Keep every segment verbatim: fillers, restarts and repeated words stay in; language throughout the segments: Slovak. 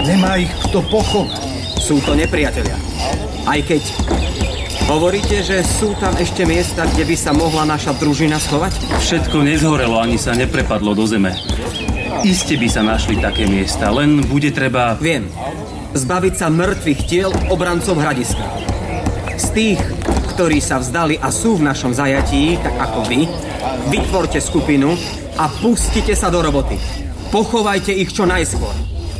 Nemá ich kto pochovať. Sú to nepriatelia. Aj keď hovoríte, že sú tam ešte miesta, kde by sa mohla naša družina schovať? Všetko nezhorelo, ani sa neprepadlo do zeme. Iste by sa našli také miesta, len bude treba... Viem. Zbaviť sa mŕtvych tiel obrancov hradiska. Z tých, ktorí sa vzdali a sú v našom zajatí, tak ako vy, vytvorte skupinu a pustite sa do roboty. Pochovajte ich čo najskôr.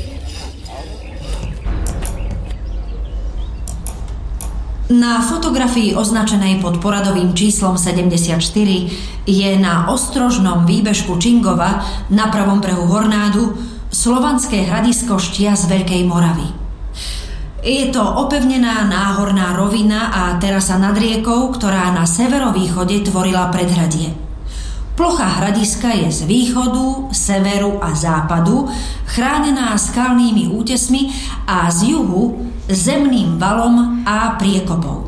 Na fotografii označenej pod poradovým číslom sedemdesiatštyri je na ostrožnom výbežku Čingova na pravom brehu Hornádu slovanské hradisko Štia z Veľkej Moravy. Je to opevnená náhorná rovina a terasa nad riekou, ktorá na severovýchode tvorila predhradie. Plocha hradiska je z východu, severu a západu chránená skalnými útesmi a z juhu zemným valom a priekopou.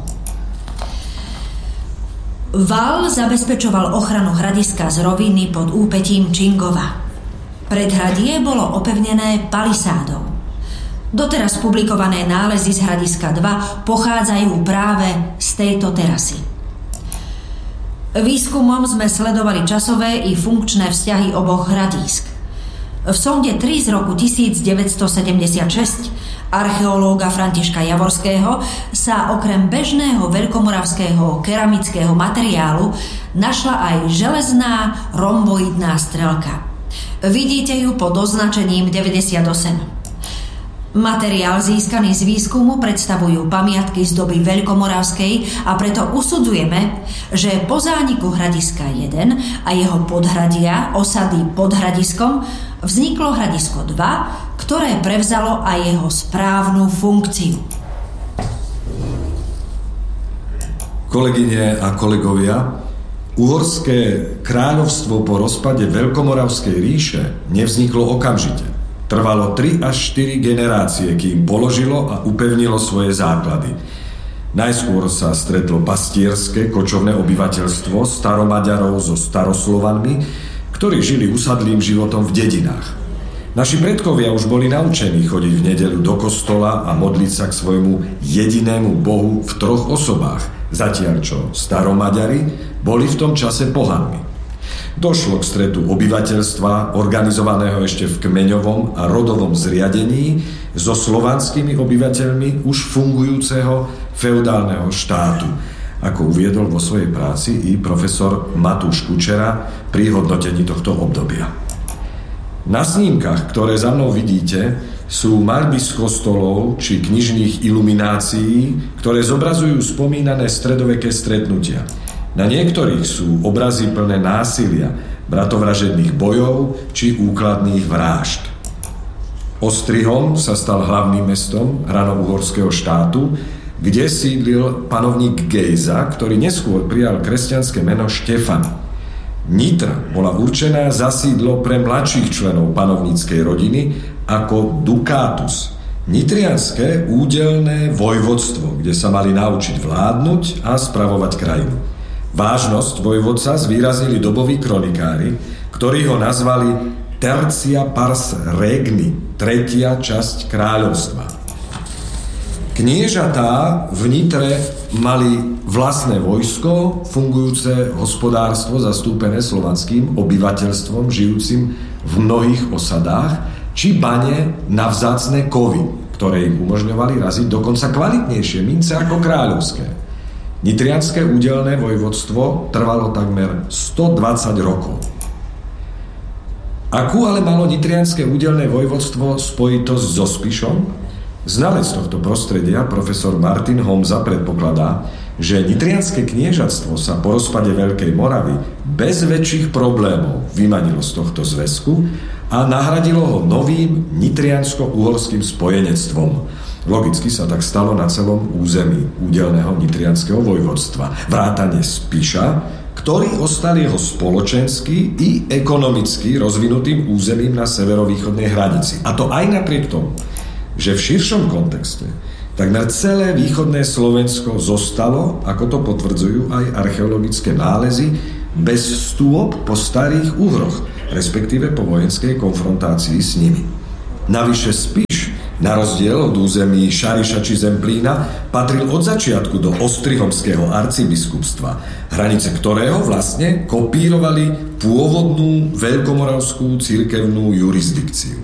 Val zabezpečoval ochranu hradiska z roviny pod úpetím Čingova. Predhradie bolo opevnené palisádou. Doteraz publikované nálezy z hradiska dva pochádzajú práve z tejto terasy. Výskumom sme sledovali časové i funkčné vzťahy oboch hradísk. V sonde tri z roku devätnásťsedemdesiatšesť archeológa Františka Javorského sa okrem bežného veľkomoravského keramického materiálu našla aj železná romboidná strelka. Vidíte ju pod označením deväťdesiatosem. Materiál získaný z výskumu predstavujú pamiatky z doby veľkomoravskej a preto usudzujeme, že po zániku hradiska jeden a jeho podhradia, osady pod hradiskom, vzniklo hradisko dva, ktoré prevzalo aj jeho správnu funkciu. Kolegyne a kolegovia, uhorské kráľovstvo po rozpade Veľkomoravskej ríše nevzniklo okamžite. Trvalo tri až štyri generácie, kým položilo a upevnilo svoje základy. Najskôr sa stretlo pastierské kočovné obyvateľstvo staromaďarov so staroslovanmi, ktorí žili usadlým životom v dedinách. Naši predkovia už boli naučení chodiť v nedeľu do kostola a modliť sa k svojmu jedinému bohu v troch osobách, zatiaľ čo staromaďari boli v tom čase pohanmi. Došlo k stretu obyvateľstva, organizovaného ešte v kmeňovom a rodovom zriadení, so slovanskými obyvateľmi už fungujúceho feudálneho štátu, ako uviedol vo svojej práci i profesor Matúš Kučera pri hodnotení tohto obdobia. Na snímkach, ktoré za mnou vidíte, sú maľby z kostolov či knižných iluminácií, ktoré zobrazujú spomínané stredoveké stretnutia. Na niektorých sú obrazy plné násilia, bratovražedných bojov či úkladných vrážd. Ostrihom sa stal hlavným mestom rano-uhorského štátu, kde sídlil panovník Gejza, ktorý neskôr prijal kresťanské meno Štefan. Nitra bola určená za sídlo pre mladších členov panovníckej rodiny ako Ducatus, nitrianské údelné vojvodstvo, kde sa mali naučiť vládnuť a spravovať krajinu. Vážnosť vojvodca zvýraznili doboví kronikári, ktorí ho nazvali Tertia pars regni, tretia časť kráľovstva. Kniežatá v Nitre mali vlastné vojsko, fungujúce hospodárstvo zastúpené slovanským obyvateľstvom žijúcim v mnohých osadách, či bane na vzácne kovy, ktoré im umožňovali raziť dokonca kvalitnejšie mince ako kráľovské. Nitrianské údelné vojvodstvo trvalo takmer stodvadsať rokov. Akú ale malo nitrianské údelné vojvodstvo spojitosť so Spišom? Znalec tohto prostredia, profesor Martin Homza, predpokladá, že nitrianske kniežatstvo sa po rozpade Veľkej Moravy bez väčších problémov vymanilo z tohto zväzku a nahradilo ho novým nitriansko-uhorským spojenectvom. Logicky sa tak stalo na celom území údelného nitrianskeho vojvodstva. Vrátane Spiša, ktorý ostal jeho spoločensky i ekonomicky rozvinutým územím na severovýchodnej hranici. A to aj napriek tomu, že v širšom kontexte takmer celé východné Slovensko zostalo, ako to potvrdzujú aj archeologické nálezy, bez stôp po starých Uhroch, respektíve po vojenskej konfrontácii s nimi. Navyše Spiš Na rozdiel od území Šariša či Zemplína patril od začiatku do Ostrihomského arcibiskupstva, hranice ktorého vlastne kopírovali pôvodnú veľkomoravskú cirkevnú jurisdikciu.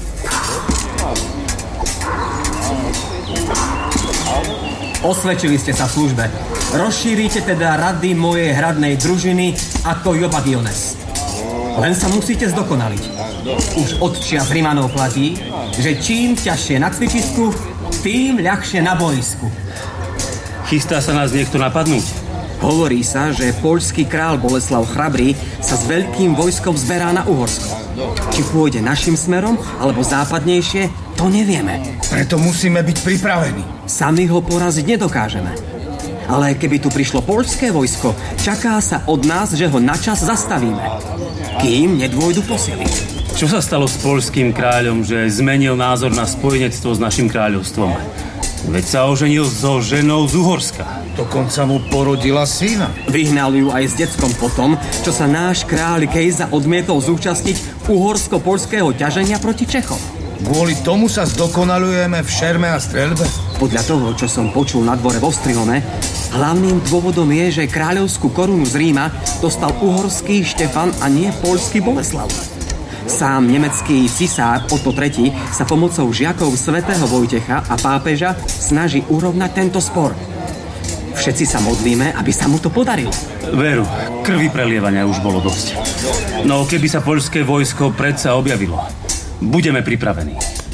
Osvedčili ste sa v službe. Rozšírite teda rady mojej hradnej družiny ako Jobagiones. Len sa musíte zdokonaliť. Už od čias Rimanov platí, že čím ťažšie na cvičisku, tým ľahšie na boisku. Chystá sa nás niekto napadnúť? Hovorí sa, že poľský král Boleslav Chrabrý sa s veľkým vojskom zberá na Uhorsko. Či pôjde našim smerom, alebo západnejšie, to nevieme. Preto musíme byť pripravení. Sami ho poraziť nedokážeme. Ale keby tu prišlo poľské vojsko, čaká sa od nás, že ho načas zastavíme, kým nedôjdu posily. Čo sa stalo s poľským kráľom, že zmenil názor na spojenectvo s našim kráľovstvom? Veď sa oženil so ženou z Uhorska. Dokonca mu porodila syna. Vyhnal ju aj s deckom potom, čo sa náš kráľ Kejza odmietol zúčastniť uhorsko-poľského ťaženia proti Čechom. Kvôli tomu sa zdokonalujeme v šerme a streľbe? Podľa toho, čo som počul na dvore v Ostrihome, hlavným dôvodom je, že kráľovskú korunu z Ríma dostal uhorský Štefan a nie poľský Boleslav. Sám nemecký cisár Otto tretí sa pomocou žiakov svätého Vojtecha a pápeža snaží urovnať tento spor. Všetci sa modlíme, aby sa mu to podarilo. Veru, krvi prelievania už bolo dosť. No keby sa poľské vojsko predsa objavilo, budeme pripravení.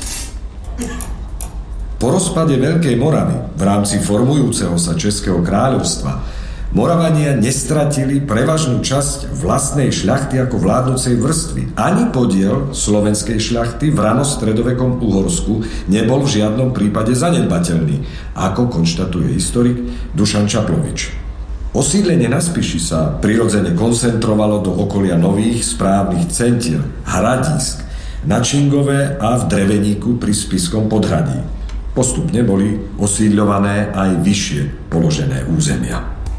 Po rozpade Veľkej Moravy v rámci formujúceho sa Českého kráľovstva Moravania nestratili prevažnú časť vlastnej šľachty ako vládnucej vrstvy. Ani podiel slovenskej šľachty v ranostredovekom Uhorsku nebol v žiadnom prípade zanedbateľný, ako konštatuje historik Dušan Čaplovič. Osídlenie na Spiši sa prirodzene koncentrovalo do okolia nových správnych centier, hradísk, na Čingove a v Dreveníku pri Spiskom podhradí. Postupne boli osídľované aj vyššie položené územia.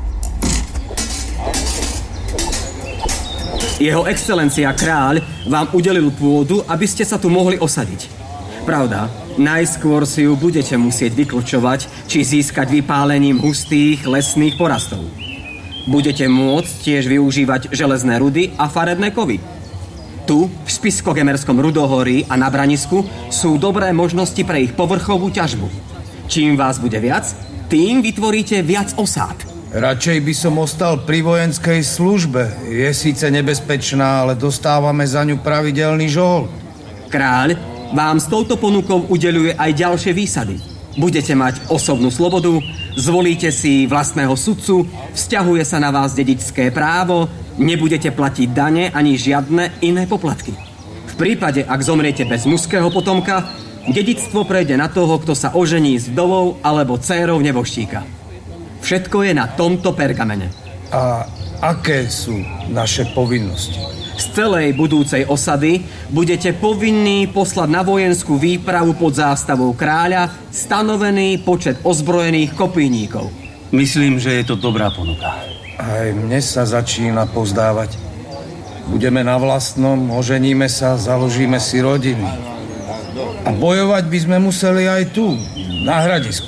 Jeho excelencia kráľ vám udelil pôdu, aby ste sa tu mohli osadiť. Pravda, najskôr si ju budete musieť vyklčovať, či získať vypálením hustých lesných porastov. Budete môcť tiež využívať železné rudy a farebné kovy. Tu, v Spisko-Gemerskom rudohorí a na Branisku, sú dobré možnosti pre ich povrchovú ťažbu. Čím vás bude viac, tým vytvoríte viac osád. Radšej by som ostal pri vojenskej službe. Je síce nebezpečná, ale dostávame za ňu pravidelný žolt. Kráľ vám s touto ponukou udeľuje aj ďalšie výsady. Budete mať osobnú slobodu, zvolíte si vlastného sudcu, vzťahuje sa na vás dedičské právo, nebudete platiť dane ani žiadne iné poplatky. V prípade, ak zomriete bez mužského potomka, dedičstvo prejde na toho, kto sa ožení s vdovou alebo dcérou neboštíka. Všetko je na tomto pergamene. A aké sú naše povinnosti? Z celej budúcej osady budete povinní poslať na vojenskú výpravu pod zástavou kráľa stanovený počet ozbrojených kopijníkov. Myslím, že je to dobrá ponuka. Aj mne sa začína pozdávať. Budeme na vlastnom, oženíme sa, založíme si rodiny. A bojovať by sme museli aj tu, na hradisku.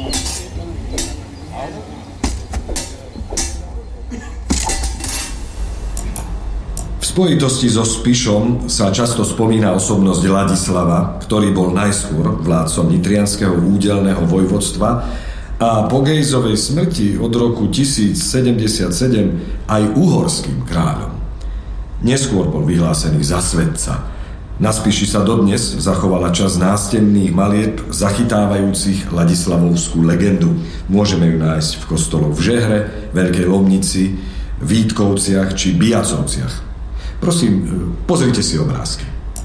V spojitosti so Spišom sa často spomína osobnosť Ladislava, ktorý bol najskôr vládcom nitrianskeho údelného vojvodstva a po Gejzovej smrti od roku tisíc sedemdesiatsedem aj uhorským kráľom. Neskôr bol vyhlásený za svätca. Na Spiši sa dodnes zachovala časť nástenných malieb zachytávajúcich Ladislavovskú legendu. Môžeme ju nájsť v kostoloch v Žehre, Veľkej Lomnici, Vítkovciach či Bijacovciach. Prosím, pozrite si obrázky.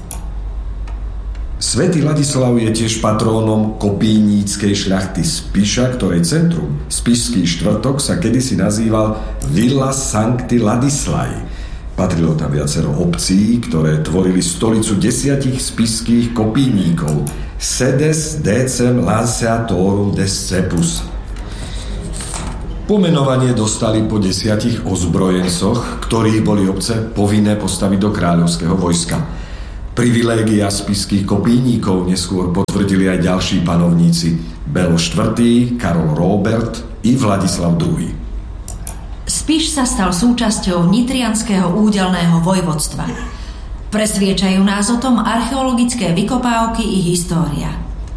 Svätý Ladislav je tiež patrónom kopijníckej šľachty Spiša, ktorej centrum, Spišský štvrtok, sa kedysi nazýval Villa Sancti Ladislai. Patrilo tam viacero obcí, ktoré tvorili stolicu desiatich spišských kopijníkov. Sedes decem lanceatorum des cepus. Pomenovanie dostali po desiatich ozbrojencoch, ktorých boli obce povinné postaviť do kráľovského vojska. Privilégia spišských kopíníkov neskôr potvrdili aj ďalší panovníci Belo štvrtý, Karol Róbert i Vladislav druhý. Spiš sa stal súčasťou nitrianskeho údelného vojvodstva. Presviečajú nás o tom archeologické vykopávky i história.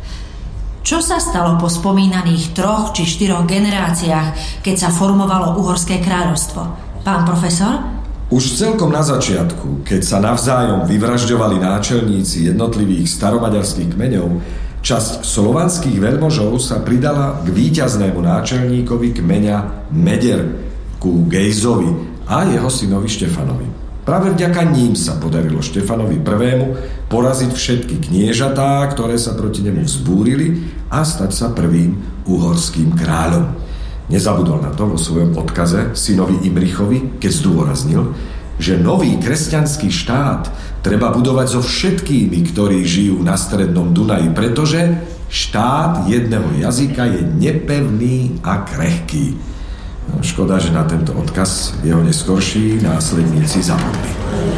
Čo sa stalo po spomínaných troch či štyroch generáciách, keď sa formovalo Uhorské kráľovstvo? Pán profesor? Už celkom na začiatku, keď sa navzájom vyvražďovali náčelníci jednotlivých staromaďarských kmeňov, časť slovanských veľmožov sa pridala k víťaznému náčelníkovi kmeňa Meder, ku Gejzovi a jeho synovi Štefanovi. Práve vďaka ním sa podarilo Štefanovi prvému poraziť všetky kniežatá, ktoré sa proti nemu vzbúrili, a stať sa prvým uhorským kráľom. Nezabudol na to vo svojom odkaze synovi Imrichovi, keď zdôraznil, že nový kresťanský štát treba budovať so všetkými, ktorí žijú na strednom Dunaji, pretože štát jedného jazyka je nepevný a krehký. No, škoda, že na tento odkaz jeho neskorší následníci zabudli.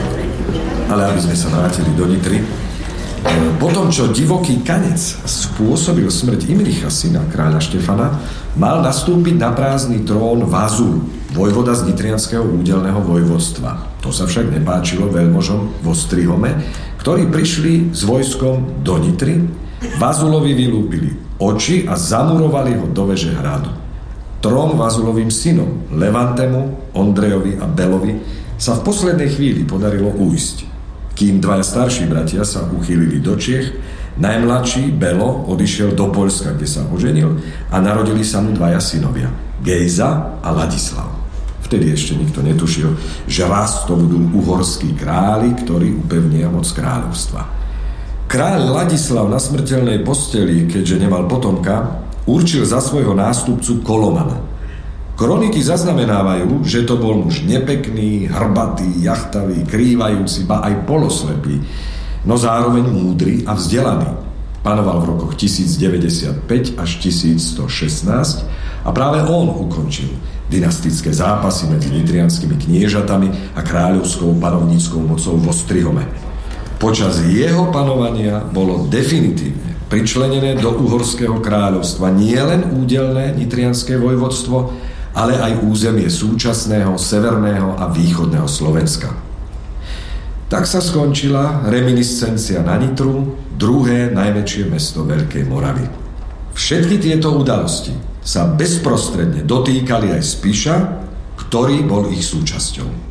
Ale aby sme sa vrátili do Nitry, potom, čo divoký kanec spôsobil smrť Imricha, syna kráľa Štefana, mal nastúpiť na prázdny trón Vazul, vojvoda z nitrianskeho údelného vojvodstva. To sa však nepáčilo veľmožom vo Strihome, ktorí prišli s vojskom do Nitry, Vazulovi vylúpili oči a zamurovali ho do veže hradu. Trom Vazulovým synom, Levantemu, Ondrejovi a Belovi, sa v poslednej chvíli podarilo ujsť. Kým dvaja starší bratia sa uchýlili do Čiech, najmladší Belo odišiel do Poľska, kde sa oženil, a narodili sa mu dvaja synovia, Gejza a Ladislav. Vtedy ešte nikto netušil, že raz to budú uhorskí králi, ktorí upevnia moc kráľovstva. Kráľ Ladislav na smrteľnej posteli, keďže nemal potomka, určil za svojho nástupcu Kolomana. Kroniky zaznamenávajú, že to bol muž nepekný, hrbatý, jachtavý, krývajúci, ba aj poloslepý, no zároveň múdry a vzdelaný. Panoval v rokoch tisíc deväťdesiatpäť až tisíc sto šestnásť a práve on ukončil dynastické zápasy medzi nitrianskými kniežatami a kráľovskou panovníckou mocou vo Strihome. Počas jeho panovania bolo definitívne pričlenené do Uhorského kráľovstva nielen údelné nitrianské vojvodstvo, ale aj územie súčasného severného a východného Slovenska. Tak sa skončila reminiscencia na Nitru, druhé najväčšie mesto Veľkej Moravy. Všetky tieto udalosti sa bezprostredne dotýkali aj Spiša, ktorý bol ich súčasťou.